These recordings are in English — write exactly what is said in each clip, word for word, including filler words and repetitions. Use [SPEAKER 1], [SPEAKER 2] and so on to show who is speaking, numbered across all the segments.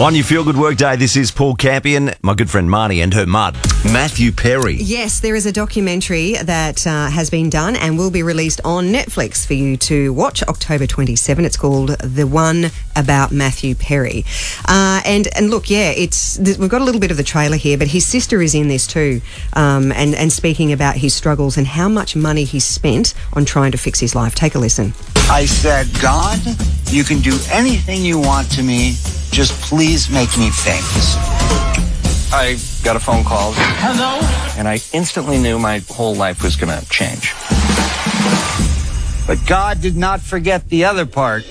[SPEAKER 1] On your Feel Good Work Day, this is Paul Campion, my good friend Marnie and her mud, Matthew Perry.
[SPEAKER 2] Yes, there is a documentary that uh, has been done and will be released on Netflix for you to watch October twenty-seventh. It's called The One About Matthew Perry. Uh, and, and look, yeah, it's we've got a little bit of the trailer here, but his sister is in this too, um, and, and speaking about his struggles and how much money he's spent on trying to fix his life. Take a listen.
[SPEAKER 3] I said, God, you can do anything you want to me. Just please make me famous.
[SPEAKER 4] I got a phone call.
[SPEAKER 3] Hello?
[SPEAKER 4] And I instantly knew my whole life was going to change.
[SPEAKER 3] But God did not forget the other part.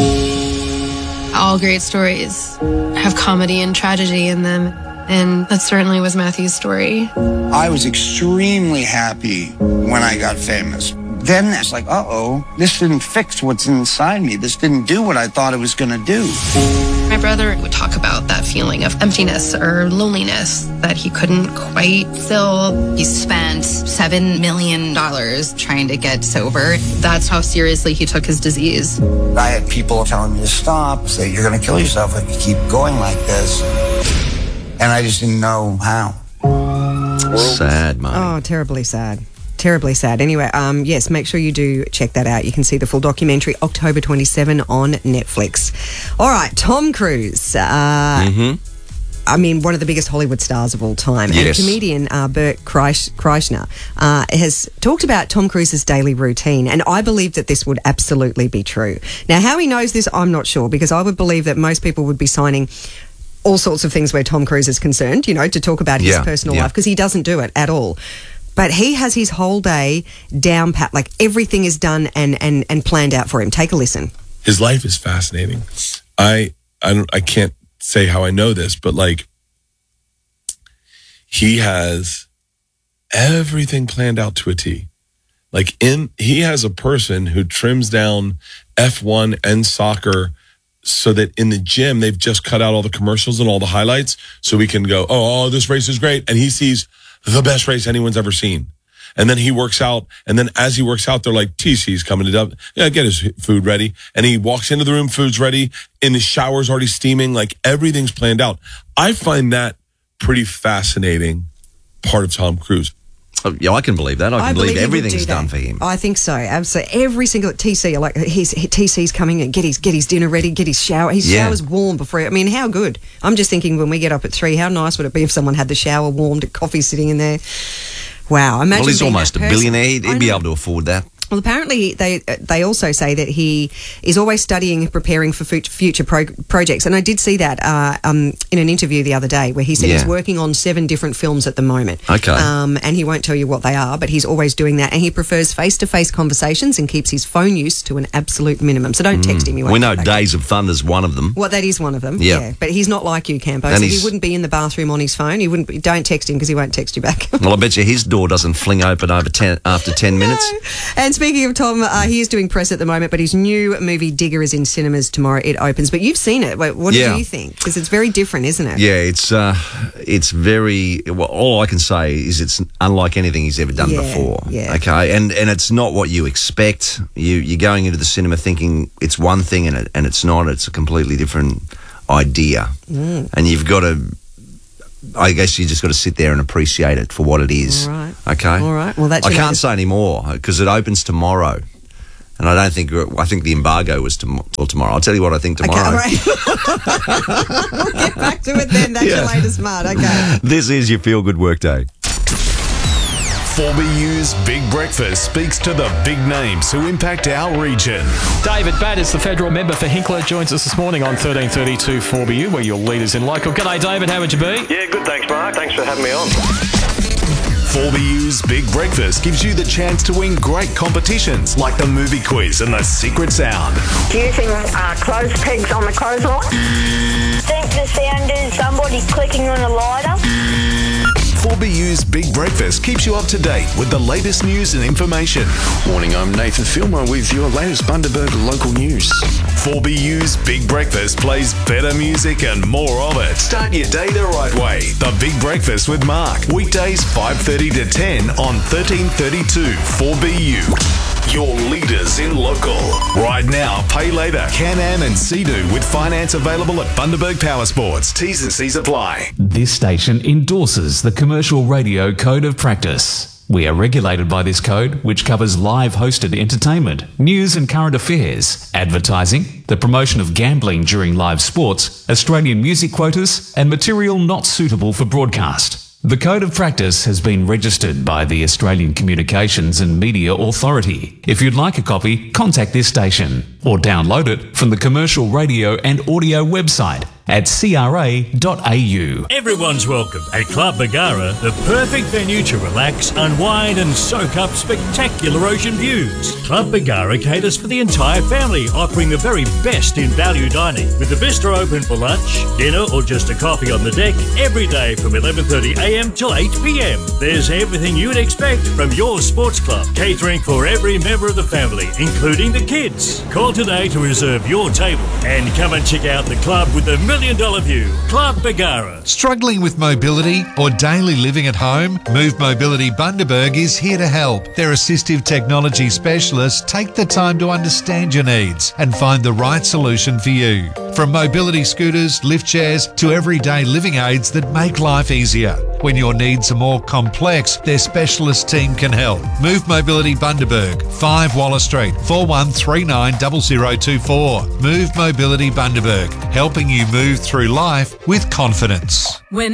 [SPEAKER 5] All great stories have comedy and tragedy in them, and that certainly was Matthew's story.
[SPEAKER 3] I was extremely happy when I got famous. Then it's like, uh-oh, this didn't fix what's inside me. This didn't do what I thought it was going to do.
[SPEAKER 5] My brother would talk about that feeling of emptiness or loneliness that he couldn't quite fill.
[SPEAKER 6] He spent seven million dollars trying to get sober.
[SPEAKER 5] That's how seriously he took his disease.
[SPEAKER 3] I had people telling me to stop, say, you're going to kill yourself if you keep going like this. And I just didn't know how.
[SPEAKER 1] Sad, Marnie.
[SPEAKER 2] Oh, terribly sad. Terribly sad. Anyway, um, yes, make sure you do check that out. You can see the full documentary October twenty-seventh on Netflix. All right, Tom Cruise. Uh,
[SPEAKER 1] mm-hmm.
[SPEAKER 2] I mean, one of the biggest Hollywood stars of all time.
[SPEAKER 1] Yes.
[SPEAKER 2] And comedian uh, Bert Kreisch- Kreischer uh, has talked about Tom Cruise's daily routine, and I believe that this would absolutely be true. Now, how he knows this, I'm not sure, because I would believe that most people would be signing all sorts of things where Tom Cruise is concerned, you know, to talk about his
[SPEAKER 1] yeah,
[SPEAKER 2] personal
[SPEAKER 1] yeah.
[SPEAKER 2] life, because he doesn't do it at all. But he has his whole day down pat, like everything is done and, and, and planned out for him. Take a listen.
[SPEAKER 7] His life is fascinating. I I don't I can't say how I know this, but like he has everything planned out to a T. Like in he has a person who trims down F one and soccer so that in the gym they've just cut out all the commercials and all the highlights so we can go, oh, oh this race is great. And he sees the best race anyone's ever seen. And then he works out. And then as he works out, they're like, T C's coming to dub. Yeah, get his food ready. And he walks into the room, food's ready. In the shower's already steaming. Like everything's planned out. I find that pretty fascinating part of Tom Cruise.
[SPEAKER 1] Oh, yeah, I can believe that. I can
[SPEAKER 2] I
[SPEAKER 1] believe,
[SPEAKER 2] believe he would
[SPEAKER 1] everything's
[SPEAKER 2] do that.
[SPEAKER 1] done for him.
[SPEAKER 2] I think so. Absolutely. Every single T C, like his T C's coming and get his get his dinner ready, get his shower. His
[SPEAKER 1] Yeah.
[SPEAKER 2] shower's warm before. I mean, how good? I'm just thinking when we get up at three, how nice would it be if someone had the shower warmed, coffee sitting in there? Wow. Imagine
[SPEAKER 1] Well, he's
[SPEAKER 2] being
[SPEAKER 1] almost a
[SPEAKER 2] that person.
[SPEAKER 1] billionaire. He'd,
[SPEAKER 2] I
[SPEAKER 1] he'd be
[SPEAKER 2] know.
[SPEAKER 1] able to afford that.
[SPEAKER 2] Well, apparently they they also say that he is always studying and preparing for fut- future pro- projects. And I did see that uh, um, in an interview the other day where he said
[SPEAKER 1] Yeah.
[SPEAKER 2] he's working on seven different films at the moment.
[SPEAKER 1] Okay.
[SPEAKER 2] Um, and he won't tell you what they are, but he's always doing that. And he prefers face-to-face conversations and keeps his phone use to an absolute minimum. So don't text him. You won't
[SPEAKER 1] We know
[SPEAKER 2] get back.
[SPEAKER 1] Days of Thunder's one of them.
[SPEAKER 2] Well, that is one of them.
[SPEAKER 1] Yeah.
[SPEAKER 2] Yeah. But he's not like you, Campo.
[SPEAKER 1] And
[SPEAKER 2] So
[SPEAKER 1] he's-
[SPEAKER 2] he wouldn't be in the bathroom on his phone. He wouldn't. Be, don't text him because he won't text you back.
[SPEAKER 1] Well, I bet you his door doesn't fling open over ten, after ten minutes.
[SPEAKER 2] No. And speaking of Tom, uh, he is doing press at the moment, but his new movie Digger is in cinemas tomorrow. It opens. But you've seen it. Wait, what
[SPEAKER 1] Yeah.
[SPEAKER 2] do you think? Because it's very different, isn't it?
[SPEAKER 1] Yeah, it's uh, it's very. Well, all I can say is it's unlike anything he's ever done
[SPEAKER 2] Yeah,
[SPEAKER 1] before.
[SPEAKER 2] yeah.
[SPEAKER 1] Okay, and and it's not what you expect. You you're going into the cinema thinking it's one thing, and it and it's not. It's a completely different idea,
[SPEAKER 2] Mm.
[SPEAKER 1] and you've got to. I guess you just got to sit there and appreciate it for what it is.
[SPEAKER 2] All right.
[SPEAKER 1] Okay.
[SPEAKER 2] All right. Well, that's
[SPEAKER 1] I
[SPEAKER 2] your
[SPEAKER 1] can't
[SPEAKER 2] latest-
[SPEAKER 1] say any more because it opens tomorrow. And I don't think, I think the embargo was tom- till tomorrow. I'll tell you what I think tomorrow.
[SPEAKER 2] Okay, all right. We'll get back to it then. That's
[SPEAKER 1] Yeah.
[SPEAKER 2] your latest smart. Okay.
[SPEAKER 1] This is your Feel Good Work Day.
[SPEAKER 8] four B U's Big Breakfast speaks to the big names who impact our region.
[SPEAKER 9] David Batt is the federal member for Hinkler, joins us this morning on thirteen thirty-two four B U, where your leaders in local. G'day, David. How would you be?
[SPEAKER 10] Yeah, good, thanks, Mark. Thanks for having me on.
[SPEAKER 8] four B U's Big Breakfast gives you the chance to win great competitions like the movie quiz and the secret sound.
[SPEAKER 11] Using uh, clothes pegs on the clothesline.
[SPEAKER 12] I think the sound is somebody clicking on a lighter.
[SPEAKER 8] four B U's Big Breakfast keeps you up to date with the latest news and information.
[SPEAKER 13] Morning, I'm Nathan Filmer with your latest Bundaberg local news.
[SPEAKER 8] four B U's Big Breakfast plays better music and more of it. Start your day the right way. The Big Breakfast with Mark. Weekdays five thirty to ten on thirteen thirty-two four B U. your leaders in local. Right now, pay later. Can-Am and Sea-Doo with finance available at Bundaberg Power Sports. T's and C's apply.
[SPEAKER 14] This station endorses the Commercial Radio Code of Practice. We are regulated by this code, which covers live hosted entertainment, news and current affairs, advertising, the promotion of gambling during live sports, Australian music quotas, and material not suitable for broadcast. The Code of Practice has been registered by the Australian Communications and Media Authority. If you'd like a copy, contact this station or download it from the Commercial Radio and Audio website at c r a dot a u.
[SPEAKER 15] Everyone's welcome at Club Bargara, the perfect venue to relax, unwind and soak up spectacular ocean views. Club Bargara caters for the entire family, offering the very best in value dining, with the bistro open for lunch, dinner or just a coffee on the deck every day from eleven thirty a m till eight p m. There's everything you'd expect from your sports club, catering for every member of the family, including the kids. Call today to reserve your table and come and check out the club with the million dollar view. Club Bargara.
[SPEAKER 16] Struggling with mobility or daily living at home? Move Mobility Bundaberg is here to help. Their assistive technology specialists take the time to understand your needs and find the right solution for you. From mobility scooters, lift chairs to everyday living aids that make life easier. When your needs are more complex, their specialist team can help. Move Mobility Bundaberg, five Waller Street, four one three nine zero zero two four. Move Mobility Bundaberg, helping you move through life with confidence.
[SPEAKER 17] When